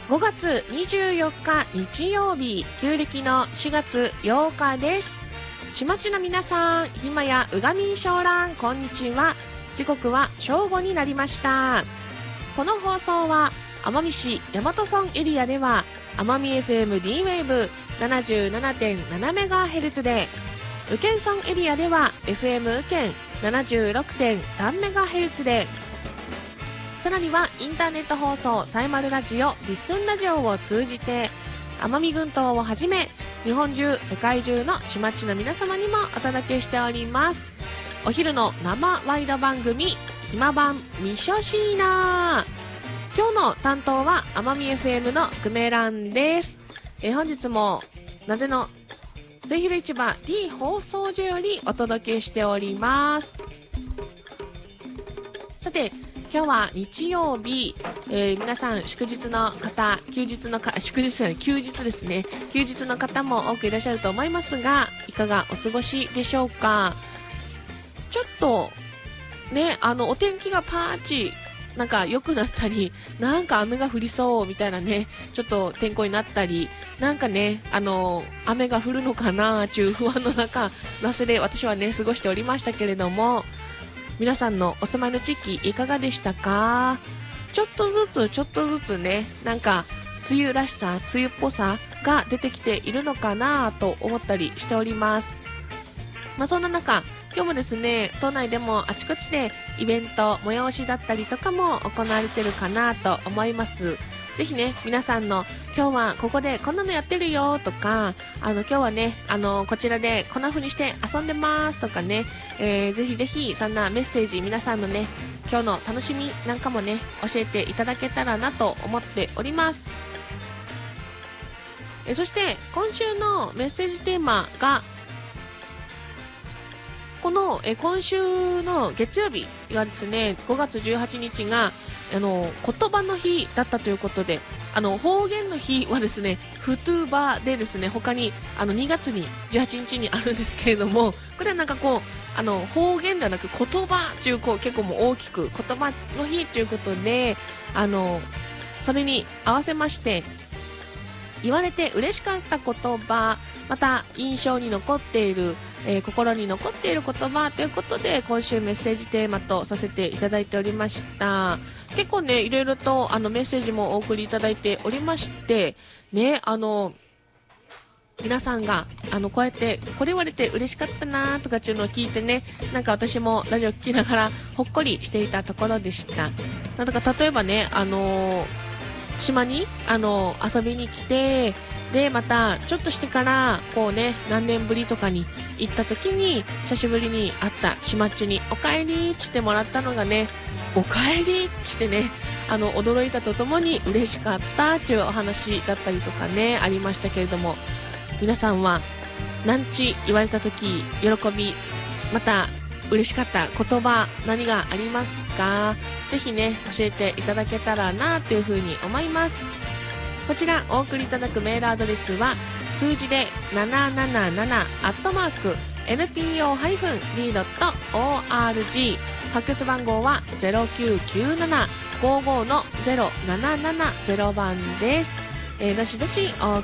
5月24日日曜日、旧暦の4月8日です。島地の皆さん、ひまやうがみんしょうらん、こんにちは。時刻は正午になりました。この放送は奄美市大和村エリアでは奄美 FM D-Wave 77.7MHz で、宇検村エリアでは FM 宇検 76.3MHz で、さらにはインターネット放送サイマルラジオリッスンラジオを通じて奄美群島をはじめ日本中世界中の島地の皆様にもお届けしております。お昼の生ワイド番組ひま版みしょしーな。今日の担当は奄美 FM のくめらんです。本日もなぜの末広市場 D 放送所よりお届けしております。さて今日は日曜日、皆さん祝日の方、休日ですね。休日の方も多くいらっしゃると思いますが、いかがお過ごしでしょうか。ちょっとね、お天気がパーチなんか良くなったり、なんか雨が降りそうみたいなね、ちょっと天候になったり、なんかね、雨が降るのかなという不安の中で私はね過ごしておりましたけれども、皆さんのお住まいの地域いかがでしたか。ちょっとずつね、なんか梅雨らしさ、梅雨っぽさが出てきているのかなと思ったりしております。そんな中、今日もですね、都内でもあちこちでイベント、催しだったりとかも行われてるかなと思います。ぜひね、皆さんの今日はここでこんなのやってるよとか、今日はね、こちらでこんな風にして遊んでますとかね、ぜひぜひそんなメッセージ、皆さんのね、今日の楽しみなんかもね、教えていただけたらなと思っております。そして今週のメッセージテーマが、この今週の月曜日がですね、5月18日が言葉の日だったということで、方言の日はですね、フトゥーバーでですね、他に2月に18日にあるんですけれども、これはなんかこう方言ではなく言葉という結構もう大きく言葉の日ということで、それに合わせまして言われて嬉しかった言葉、また印象に残っている、心に残っている言葉ということで、今週メッセージテーマとさせていただいておりました。結構ね、いろいろとメッセージもお送りいただいておりましてね、皆さんがこうやってこれ言われて嬉しかったなとかっていうのを聞いてね、なんか私もラジオ聞きながらほっこりしていたところでした。なんか例えばね、島に遊びに来て、でまたちょっとしてからこうね、何年ぶりとかに行った時に久しぶりに会った島っちにおかえりってってもらったのがね、おかえりってね、驚いたとともに嬉しかったっていうお話だったりとかね、ありましたけれども、皆さんは何ち言われた時喜び、また嬉しかった言葉何がありますか。ぜひね教えていただけたらなというふうに思います。こちらお送りいただくメールアドレスは数字で777@npo-d.org、 ファックス番号は 0997-55-0770 番です。どしどしお